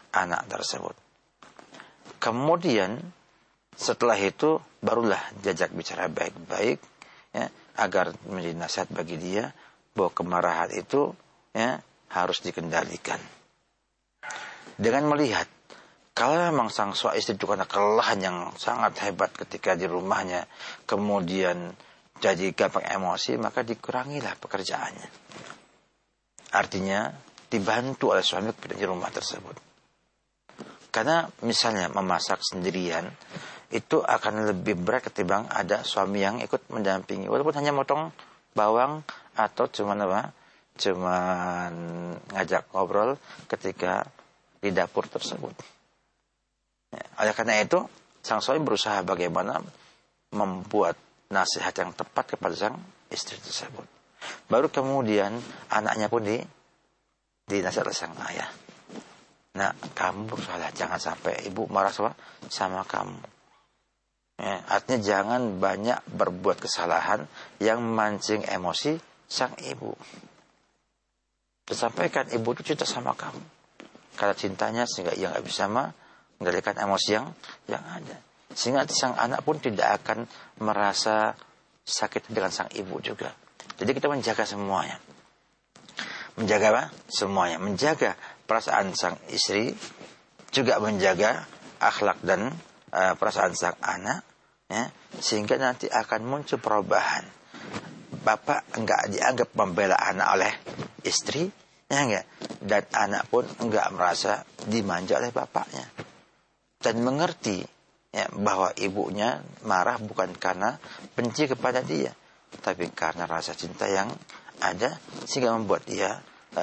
anak tersebut. Kemudian setelah itu barulah diajak bicara baik-baik, ya, agar menjadi nasihat bagi dia bahwa kemarahan itu, ya, harus dikendalikan. Dengan melihat kalau memang sang suami istri itu karena kelelahan yang sangat hebat ketika di rumahnya, kemudian jadi gampang emosi, maka dikurangilah pekerjaannya. Artinya dibantu oleh suami di rumah tersebut. Karena misalnya memasak sendirian itu akan lebih berat ketimbang ada suami yang ikut mendampingi, walaupun hanya motong bawang atau cuman ngajak ngobrol ketika di dapur tersebut. Ya, oleh karena itu sang suami berusaha bagaimana membuat nasihat yang tepat kepada sang istri tersebut. Baru kemudian anaknya pun dinasihat oleh sang ayah. Nah, kamu berusaha, jangan sampai ibu marah sama kamu. Ya, artinya jangan banyak berbuat kesalahan yang memancing emosi sang ibu. Disampaikan ibu itu cinta sama kamu, karena cintanya sehingga ia nggak bisa mengendalikan emosi yang ada. Sehingga sang anak pun tidak akan merasa sakit dengan sang ibu juga. Jadi kita menjaga semuanya. Menjaga apa? Semuanya. Menjaga perasaan sang istri, juga menjaga akhlak dan perasaan sang anak, ya, sehingga nanti akan muncul perubahan. Bapak enggak dianggap membela anak oleh istri, ya enggak, dan anak pun enggak merasa dimanja oleh bapaknya, dan mengerti, ya, bahwa ibunya marah bukan karena benci kepada dia, tapi karena rasa cinta yang ada, sehingga membuat dia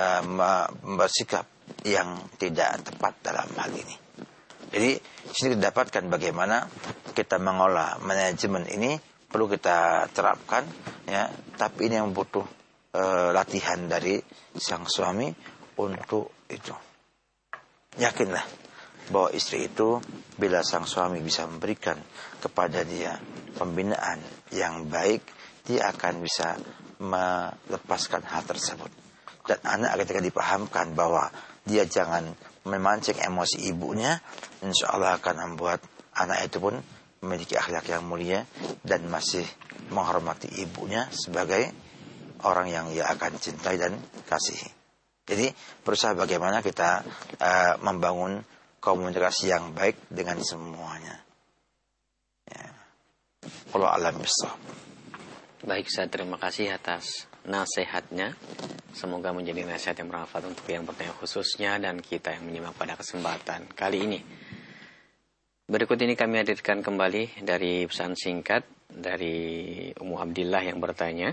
bersikap yang tidak tepat dalam hal ini. Jadi sini didapatkan bagaimana kita mengolah manajemen ini perlu kita terapkan, ya, tapi ini yang butuh latihan dari sang suami untuk itu. Yakinlah bahwa istri itu bila sang suami bisa memberikan kepada dia pembinaan yang baik, dia akan bisa melepaskan hal tersebut. Dan anak ketika dipahamkan bahwa dia jangan memancing emosi ibunya, insya Allah akan membuat anak itu pun memiliki akhlak yang mulia dan masih menghormati ibunya sebagai orang yang ia akan cintai dan kasihi. Jadi berusaha bagaimana kita membangun komunikasi yang baik dengan semuanya. Ya. Allah alam bisawab. Baik, saya terima kasih atas nasihatnya. Semoga menjadi nasihat yang bermanfaat untuk yang bertanya khususnya dan kita yang menyimak pada kesempatan kali ini. Berikut ini kami hadirkan kembali dari pesan singkat dari Ummu Abdillah yang bertanya.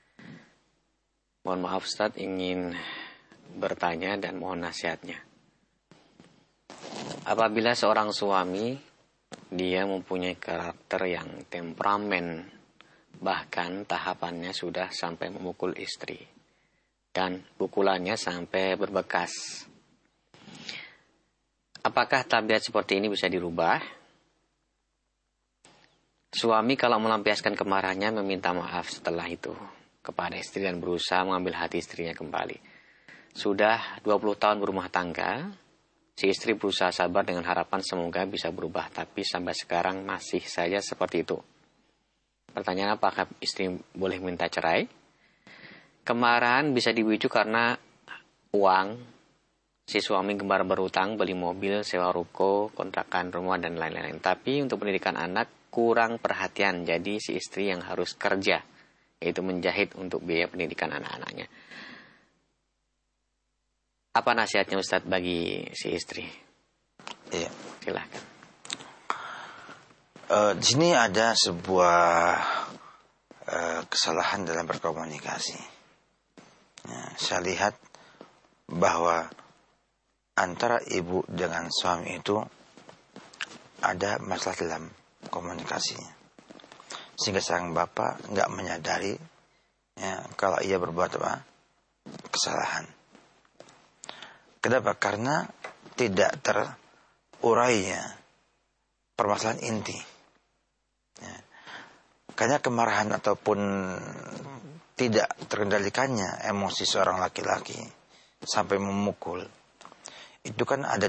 Mohon maaf Ustaz, ingin bertanya dan mohon nasihatnya. Apabila seorang suami dia mempunyai karakter yang temperamen, bahkan tahapannya sudah sampai memukul istri dan pukulannya sampai berbekas, apakah tabiat seperti ini bisa dirubah? Suami kalau melampiaskan kemarahannya meminta maaf setelah itu kepada istri dan berusaha mengambil hati istrinya kembali. Sudah 20 tahun berumah tangga, si istri berusaha sabar dengan harapan semoga bisa berubah, tapi sampai sekarang masih saja seperti itu. Pertanyaan, apakah istri boleh minta cerai? Kemarahan bisa dipicu karena uang. Si suami gemar berutang, beli mobil, sewa ruko, kontrakan rumah, dan lain-lain. Tapi untuk pendidikan anak kurang perhatian. Jadi si istri yang harus kerja, yaitu menjahit untuk biaya pendidikan anak-anaknya. Apa nasihatnya Ustadz bagi si istri? Iya. Silakan. Di sini ada sebuah kesalahan dalam berkomunikasi. Ya, saya lihat bahwa antara ibu dengan suami itu ada masalah dalam komunikasinya, sehingga sang bapak nggak menyadari, ya, kalau ia berbuat kesalahan. Kenapa? Karena tidak terurainya permasalahan inti. Ya. Karena kemarahan ataupun tidak terkendalikannya emosi seorang laki-laki sampai memukul, itu kan ada